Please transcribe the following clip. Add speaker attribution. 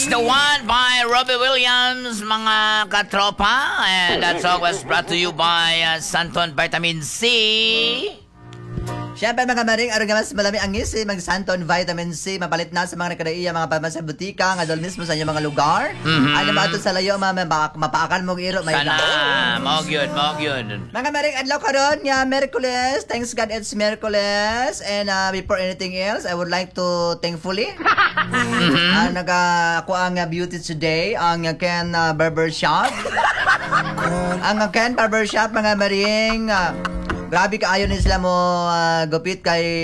Speaker 1: It's the one by Robbie Williams, mga katropa. And that song was brought to you by Santon Vitamin C.
Speaker 2: Siyempre mga maring, aron nga mas malami ang ngisi, mag-Santon Vitamin C, mapalit na sa mga nakadaiya, mga pamasa butika, nga doon mismo sa inyong mga lugar. Ano ba ito sa layo, mapaakan mong iro, may
Speaker 1: Sana, maog yun.
Speaker 2: Mga maring, adlaw karon nga Merkules. Thanks God it's Merkules. And before anything else, I would like to thankfully ako ang beauty today, ang Ken Barbershop. Ang Ken Barbershop, mga maring, grabe kaayo ni sila mo gupit kay